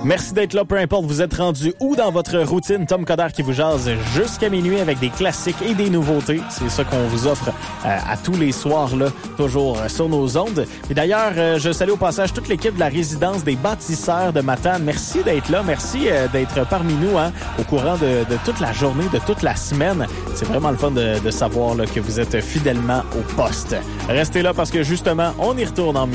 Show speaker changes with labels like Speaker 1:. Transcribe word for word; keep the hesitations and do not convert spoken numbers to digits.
Speaker 1: Merci d'être là, peu importe vous êtes rendu où dans votre routine. Tom Coderre qui vous jase jusqu'à minuit avec des classiques et des nouveautés. C'est ça qu'on vous offre euh, à tous les soirs, là, toujours euh, sur nos ondes. Et d'ailleurs, euh, je salue au passage toute l'équipe de la résidence des bâtisseurs de Matane. Merci d'être là, merci euh, d'être parmi nous hein, au courant de, de toute la journée, de toute la semaine. C'est vraiment le fun de, de savoir là, que vous êtes fidèlement au poste. Restez là parce que justement, on y retourne en